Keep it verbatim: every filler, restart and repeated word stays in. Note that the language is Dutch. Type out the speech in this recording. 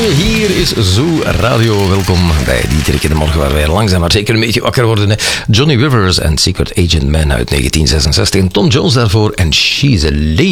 Hier is Zoo Radio. Welkom bij die Dirk in de Morgen, waar wij langzaam maar zeker een beetje wakker worden. Hè. Johnny Rivers en Secret Agent Man uit negentien zesenzestig. En Tom Jones daarvoor en She's a Lady.